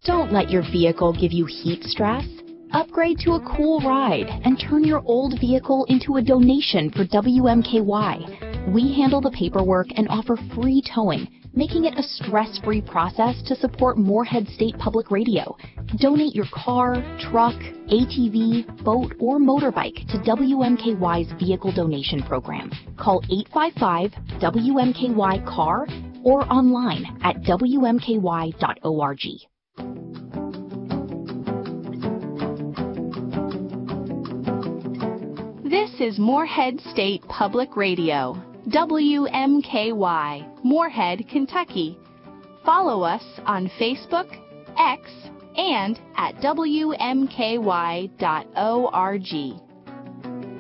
Don't let your vehicle give you heat stress. Upgrade to a cool ride and turn your old vehicle into a donation for WMKY. We handle the paperwork and offer free towing, making it a stress-free process to support Moorhead State Public Radio. Donate your car, truck, ATV, boat, or motorbike to WMKY's Vehicle Donation Program. Call 855-WMKY-CAR or online at WMKY.org. This is Moorhead State Public Radio, WMKY, Moorhead, Kentucky. Follow us on Facebook, X, and at WMKY.org.